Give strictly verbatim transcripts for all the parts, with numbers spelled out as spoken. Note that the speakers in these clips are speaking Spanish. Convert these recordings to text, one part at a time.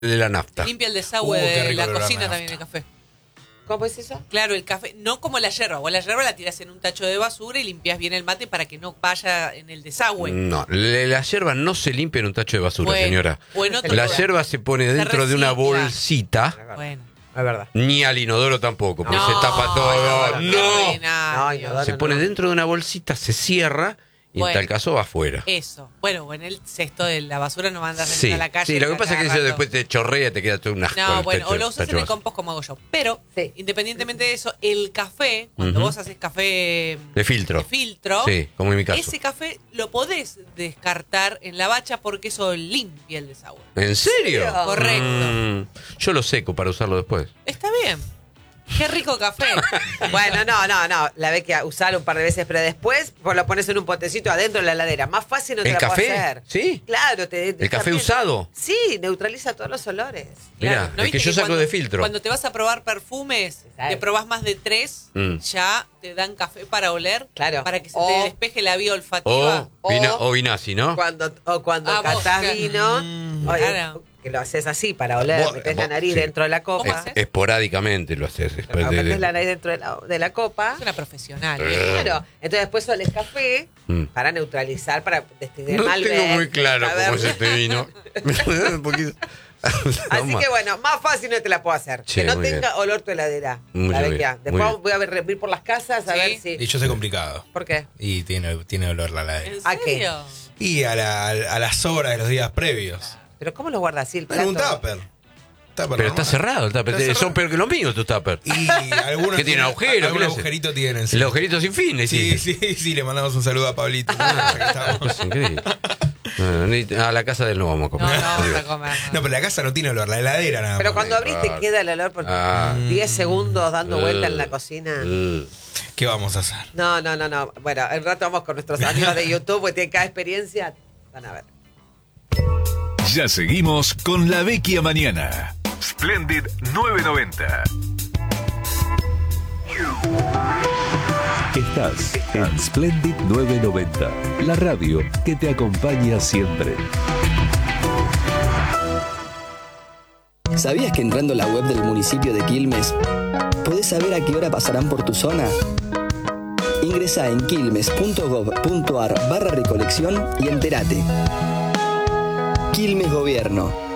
de la nafta. Limpia el desagüe Uh, qué de rico la olor a cocina nafta. también el café. ¿Cómo es eso? Claro, el café, no como la yerba. Vos la yerba la tirás en un tacho de basura y limpias bien el mate para que no vaya en el desagüe. No, le- la yerba no se limpia en un tacho de basura, Bueno, señora. bueno, otro La lugar. yerba se pone Se dentro de una recicla. bolsita, Bueno. Es verdad. ni al inodoro tampoco, porque No, se tapa todo. qué No, ordinario. No, no, se pone dentro de una bolsita, se cierra y Bueno. en tal caso va afuera. Eso. Bueno, o en el cesto de la basura no mandas Sí, a la calle. sí, lo que pasa es que cada eso rato. después te chorrea y te queda todo un asco. No, el bueno, tacho- o lo usas tacho en el vaso. compost como hago yo. Pero, Sí. independientemente de eso, el café, cuando Ujú. vos haces café De filtro. de filtro, Sí, como en mi caso. ese café lo podés descartar en la bacha porque eso limpia el desagüe. ¿En serio? Correcto. Mm, yo lo seco para usarlo después. Está bien. Qué rico café. Bueno, no, no, no. La ves que usar un par de veces, pero después vos lo pones en un potecito adentro de la heladera. Más fácil no te ¿El la puedo café? hacer. ¿Sí? Claro. Te, ¿El café usado? Sí, neutraliza todos los olores. Mirá, ¿no el que viste yo saco cuando- de filtro. Cuando te vas a probar perfumes, Exacto. te probás más de tres, Mm. ya te dan café para oler. Claro. Para que se O- te despeje la vía olfativa. O, vina, O- o vinazzi, ¿no? Cuando, o cuando Ah, vos, catás que- vino, Mm, oye, claro. que lo haces así para oler, Vos- metés la vos- nariz sí. dentro de la ¿Cómo copa. haces? Esporádicamente lo haces. Después de- Metés de- la nariz dentro de la, de la copa. Es una profesional. Claro. Entonces después soles café Mm. para neutralizar, para destilar No Malbec. tengo muy claro a ver. cómo es este vino. Me da un poquito. Así que bueno, más fácil no te la puedo hacer. Sí, que no muy tenga bien. olor tu heladera. Muy la bien, Bequia. muy Después bien. voy a ver, ir por las casas a Sí. ver si. Y yo sé complicado. ¿Por qué? Y tiene, tiene olor la heladera. ¿En ¿A qué? serio? Y a, la- a las horas de los días previos. Pero ¿cómo lo guardas así el Pero un plato? tupper. Tupper Pero normal. está cerrado el tupper. Está cerrado. Son peor que los míos tus tuppers. Y algunos ¿Qué tiene agujero? Algún ¿Qué le hace? agujerito tienen. Sí. El agujerito sin fin. le Sí, hiciste. sí, sí, le mandamos un saludo a Pablito. Ya que estamos. Es increíble. No, ni- a la casa de él no vamos a No, comer. no vamos a comer. No, pero la casa no tiene olor, la heladera nada más. Pero cuando abrís te claro. queda el olor por Ah. diez segundos dando Eh. vuelta en la cocina. Uh, ¿Qué vamos a hacer? No, no, no, no. Bueno, el rato vamos con nuestros amigos de YouTube, porque tienen cada experiencia. Van a ver. Ya seguimos con La Vecchia Mañana. Splendid nueve noventa. Estás en Splendid nueve noventa, la radio que te acompaña siempre. ¿Sabías que entrando a la web del municipio de Quilmes podés saber a qué hora pasarán por tu zona? Ingresa en quilmes.gov.ar barra recolección y entérate. Quilmes Gobierno.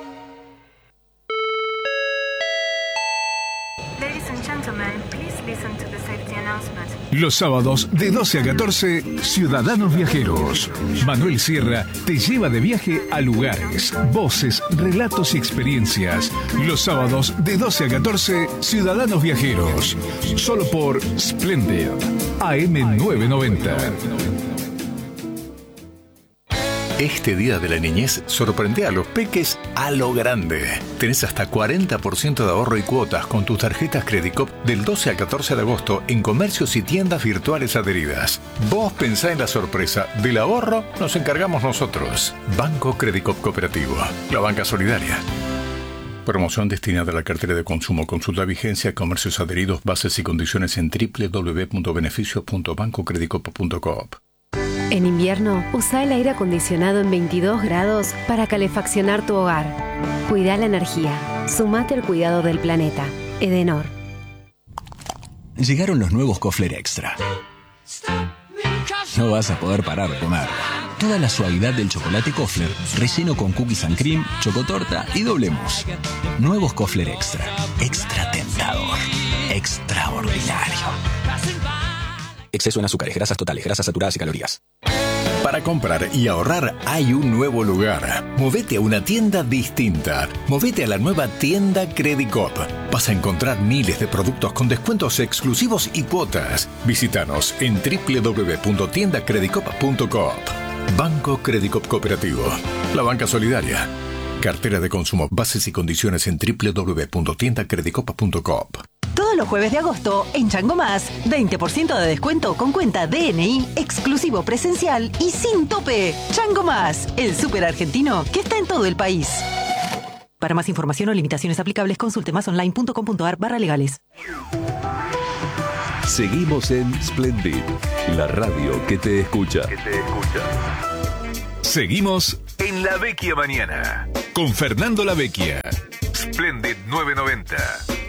Ladies and gentlemen, please listen to the safety announcement. Los sábados de doce a catorce, Ciudadanos Viajeros. Manuel Sierra te lleva de viaje a lugares, voces, relatos y experiencias. Los sábados de doce a catorce, Ciudadanos Viajeros. Solo por Splendid, A M nueve noventa. Este día de la niñez sorprende a los peques a lo grande. Tenés hasta cuarenta por ciento de ahorro y cuotas con tus tarjetas Credicop del doce al catorce de agosto en comercios y tiendas virtuales adheridas. Vos pensá en la sorpresa. Del ahorro nos encargamos nosotros. Banco Credicop Cooperativo. La banca solidaria. Promoción destinada a la cartera de consumo. Consulta vigencia, comercios adheridos, bases y condiciones en doble u doble u doble u punto beneficios punto banco credicop punto coop. En invierno, usa el aire acondicionado en veintidós grados para calefaccionar tu hogar. Cuida la energía. Sumate al cuidado del planeta. Edenor. Llegaron los nuevos Kofler Extra. No vas a poder parar de comer. Toda la suavidad del chocolate Kofler, relleno con cookies and cream, chocotorta y doble mousse. Nuevos Kofler Extra. Extra tentador. Extraordinario. Exceso en azúcares, grasas totales, grasas saturadas y calorías. Para comprar y ahorrar hay un nuevo lugar. Movete a una tienda distinta. Movete a la nueva tienda Credicop. Vas a encontrar miles de productos con descuentos exclusivos y cuotas. Visítanos en doble u doble u doble u punto tienda credicop punto coop. Banco Credicop Cooperativo. La banca solidaria. Cartera de consumo. Bases y condiciones en doble u doble u doble u punto tienda credicop punto coop. Todos los jueves de agosto, en Chango Más, veinte por ciento de descuento con cuenta D N I, exclusivo presencial y sin tope. Chango Más, el súper argentino que está en todo el país. Para más información o limitaciones aplicables, consulte más online punto com punto ar barra legales. Seguimos en Splendid, la radio que te escucha. Seguimos en La Vecchia Mañana. Con Fernando La Vecchia. Splendid novecientos noventa.